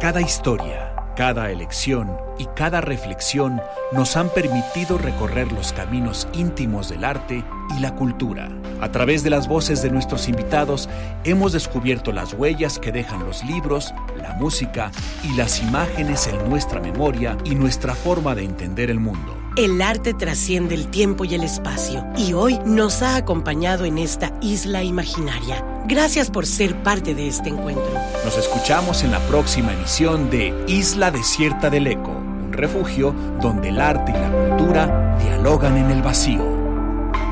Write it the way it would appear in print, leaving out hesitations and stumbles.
Cada historia, cada elección y cada reflexión nos han permitido recorrer los caminos íntimos del arte y la cultura. A través de las voces de nuestros invitados, hemos descubierto las huellas que dejan los libros, la música y las imágenes en nuestra memoria y nuestra forma de entender el mundo. El arte trasciende el tiempo y el espacio y hoy nos ha acompañado en esta isla imaginaria. Gracias por ser parte de este encuentro. Nos escuchamos en la próxima emisión de Isla Desierta del Eco, un refugio donde el arte y la cultura dialogan en el vacío.